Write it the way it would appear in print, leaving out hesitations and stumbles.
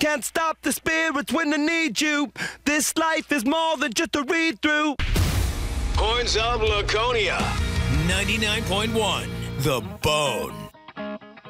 Can't stop the spirits when they need you. This life is more than just a read-through. Horns of Laconia. 99.1 The Bone.